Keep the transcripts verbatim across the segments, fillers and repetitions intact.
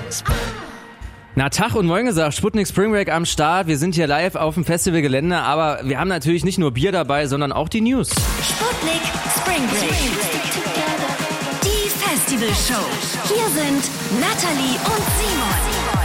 Na, Tag und Moin gesagt, Sputnik Spring Break am Start. Wir sind hier live auf dem Festivalgelände, aber wir haben natürlich nicht nur Bier dabei, sondern auch die News. Sputnik Spring Break. Die Festivalshow. Hier sind Natalie und Simon.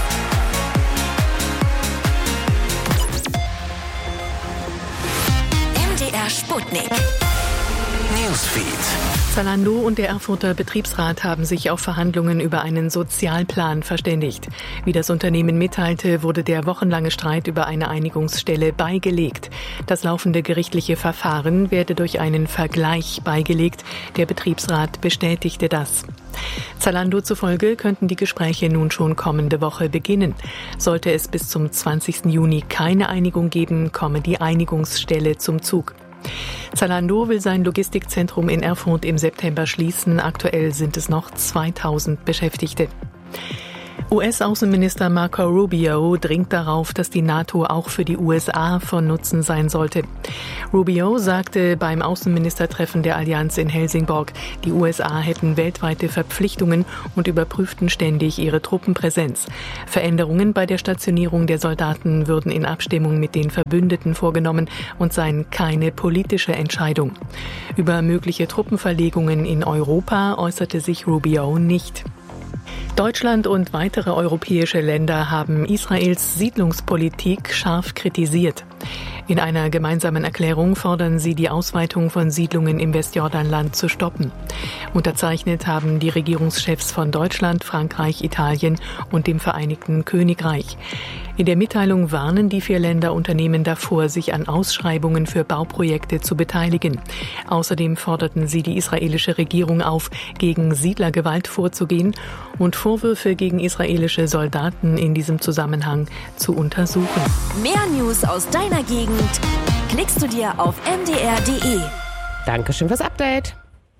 M D R Sputnik. Newsfeed. Zalando und der Erfurter Betriebsrat haben sich auf Verhandlungen über einen Sozialplan verständigt. Wie das Unternehmen mitteilte, wurde der wochenlange Streit über eine Einigungsstelle beigelegt. Das laufende gerichtliche Verfahren werde durch einen Vergleich beigelegt. Der Betriebsrat bestätigte das. Zalando zufolge könnten die Gespräche nun schon kommende Woche beginnen. Sollte es bis zum zwanzigsten Juni keine Einigung geben, komme die Einigungsstelle zum Zug. Zalando will sein Logistikzentrum in Erfurt im September schließen. Aktuell sind es noch zweitausend Beschäftigte. U S-Außenminister Marco Rubio dringt darauf, dass die NATO auch für die U S A von Nutzen sein sollte. Rubio sagte beim Außenministertreffen der Allianz in Helsingborg, die U S A hätten weltweite Verpflichtungen und überprüften ständig ihre Truppenpräsenz. Veränderungen bei der Stationierung der Soldaten würden in Abstimmung mit den Verbündeten vorgenommen und seien keine politische Entscheidung. Über mögliche Truppenverlegungen in Europa äußerte sich Rubio nicht. Deutschland und weitere europäische Länder haben Israels Siedlungspolitik scharf kritisiert. In einer gemeinsamen Erklärung fordern sie, die Ausweitung von Siedlungen im Westjordanland zu stoppen. Unterzeichnet haben die Regierungschefs von Deutschland, Frankreich, Italien und dem Vereinigten Königreich. In der Mitteilung warnen die vier Länder Unternehmen davor, sich an Ausschreibungen für Bauprojekte zu beteiligen. Außerdem forderten sie die israelische Regierung auf, gegen Siedlergewalt vorzugehen und Vorwürfe gegen israelische Soldaten in diesem Zusammenhang zu untersuchen. Mehr News aus deiner Gegend klickst du dir auf m d r punkt d e. Dankeschön fürs Update.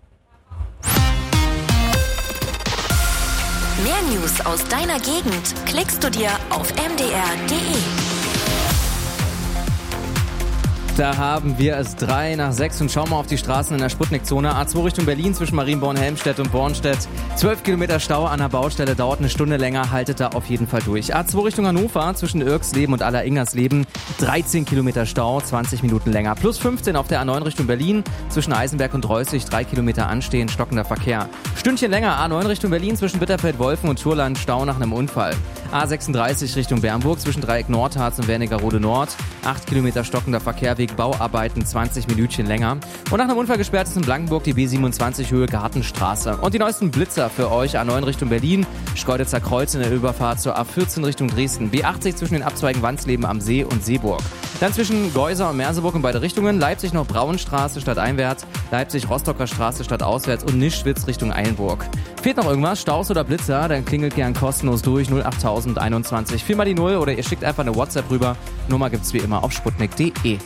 Mehr News aus deiner Gegend klickst du dir auf m d r punkt d e. Da haben wir es drei nach sechs und schauen mal auf die Straßen in der Sputnik-Zone. A zwei Richtung Berlin zwischen Marienborn-Helmstedt und Bornstedt. zwölf Kilometer Stau an der Baustelle, dauert eine Stunde länger, haltet da auf jeden Fall durch. A zwei Richtung Hannover zwischen Irksleben und Alleringers-Leben. dreizehn Kilometer Stau, zwanzig Minuten länger. Plus fünfzehn auf der A neun Richtung Berlin zwischen Eisenberg und Reußig. drei Kilometer anstehen, stockender Verkehr. Stündchen länger, A neun Richtung Berlin zwischen Bitterfeld-Wolfen und Thurland. Stau nach einem Unfall. A sechsunddreißig Richtung Bernburg zwischen Dreieck Nordharz und Wernigerode Nord. acht Kilometer stockender Verkehr wegen Bauarbeiten, zwanzig Minütchen länger. Und nach einem Unfall gesperrt ist in Blankenburg die B siebenundzwanzig Höhe Gartenstraße. Und die neuesten Blitzer für euch: A neun Richtung Berlin, Schkeuditzer Kreuz in der Überfahrt zur A vierzehn Richtung Dresden, B achtzig zwischen den Abzweigen Wandsleben am See und Seeburg. Dann zwischen Geuser und Merseburg in beide Richtungen, Leipzig noch Brauenstraße statt einwärts, Leipzig Rostocker Straße statt auswärts und Nischwitz Richtung Eilenburg. Fehlt noch irgendwas, Staus oder Blitzer, dann klingelt gern kostenlos durch null acht einundzwanzig vier mal die null oder ihr schickt einfach eine WhatsApp rüber. Nummer gibt's wie immer auf sputnik punkt d e.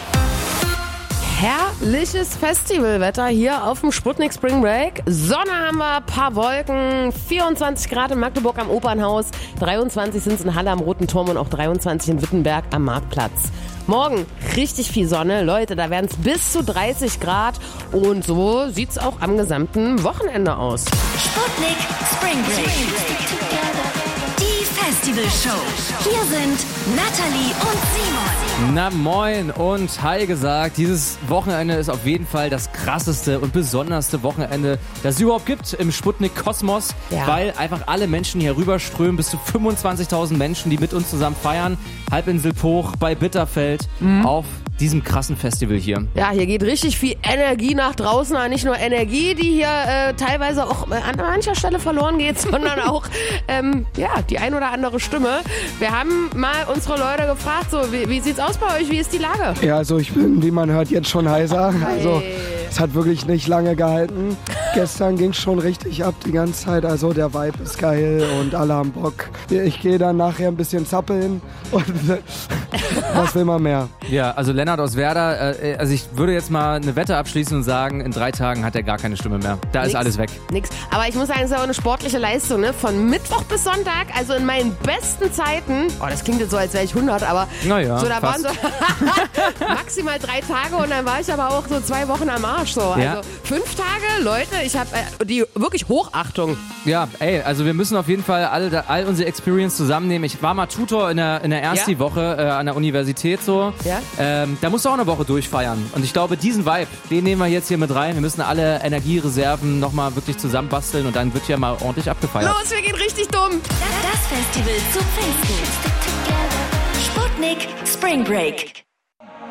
Herrliches Festivalwetter hier auf dem Sputnik Spring Break. Sonne haben wir, paar Wolken, vierundzwanzig Grad in Magdeburg am Opernhaus, dreiundzwanzig sind es in Halle am Roten Turm und auch dreiundzwanzig in Wittenberg am Marktplatz. Morgen richtig viel Sonne, Leute, da werden es bis zu dreißig Grad und so sieht's auch am gesamten Wochenende aus. Sputnik Spring Break. Die Festivalshow. Hier sind Natalie und Simon. Na moin und hi gesagt, dieses Wochenende ist auf jeden Fall das krasseste und besonderste Wochenende, das es überhaupt gibt im Sputnik-Kosmos, ja. Weil einfach alle Menschen hier rüberströmen, bis zu fünfundzwanzigtausend Menschen, die mit uns zusammen feiern, Halbinsel Poch bei Bitterfeld mhm. auf diesem krassen Festival hier. Ja, hier geht richtig viel Energie nach draußen, aber nicht nur Energie, die hier äh, teilweise auch äh, an mancher Stelle verloren geht, sondern auch ähm, ja, die ein oder andere Stimme. Wir haben mal unsere Leute gefragt, so wie, wie sieht's aus bei euch, wie ist die Lage? Ja, also ich bin, wie man hört, jetzt schon heiser. Also hey. Es hat wirklich nicht lange gehalten. Gestern ging es schon richtig ab die ganze Zeit. Also der Vibe ist geil und alle haben Bock. Ich gehe dann nachher ein bisschen zappeln und was will man mehr? Ja, also Lennart aus Werder, äh, also ich würde jetzt mal eine Wette abschließen und sagen, in drei Tagen hat er gar keine Stimme mehr. Da Nix, ist alles weg. Nix. Aber ich muss sagen, es ist auch eine sportliche Leistung, ne? Von Mittwoch bis Sonntag, also in meinen besten Zeiten. Oh, das klingt jetzt so, als wäre ich hundert, aber naja, so, da fast. waren so maximal drei Tage und dann war ich aber auch so zwei Wochen am Arsch. So. Ja. Also fünf Tage, Leute, ich habe äh, die wirklich Hochachtung. Ja, ey, also wir müssen auf jeden Fall alle, all unsere Experience zusammennehmen. Ich war mal Tutor in der, in der ersten Ja? Woche äh, an der Universität so. Ja? Ähm, da musst du auch eine Woche durchfeiern. Und ich glaube, diesen Vibe, den nehmen wir jetzt hier mit rein. Wir müssen alle Energiereserven nochmal wirklich zusammenbasteln und dann wird hier mal ordentlich abgefeiert. Los, wir gehen richtig dumm. Das Festival zu Pfingsten. Sputnik Spring Break.